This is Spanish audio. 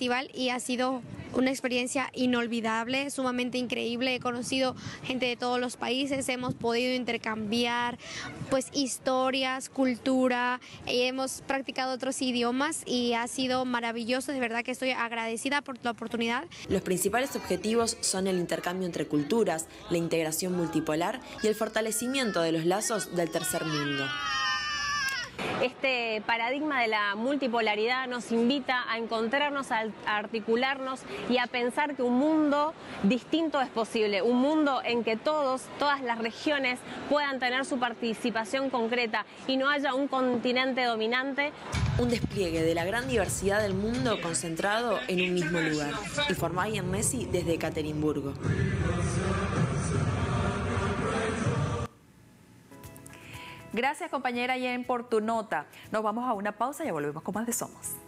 festival y ha sido una experiencia inolvidable, sumamente increíble. He conocido gente de todos los países, hemos podido intercambiar pues historias, cultura, hemos practicado otros idiomas y ha sido maravilloso. De verdad que estoy agradecida por la oportunidad. Los principales objetivos son el intercambio entre culturas, la integración multipolar y el fortalecimiento de los lazos del tercer mundo. Este paradigma de la multipolaridad nos invita a encontrarnos, a articularnos y a pensar que un mundo distinto es posible, un mundo en que todas las regiones puedan tener su participación concreta y no haya un continente dominante. Un despliegue de la gran diversidad del mundo concentrado en un mismo lugar. Informa Ian Messi desde Ekaterimburgo. Gracias, compañera Yen, por tu nota. Nos vamos a una pausa y ya volvemos con más de Somos.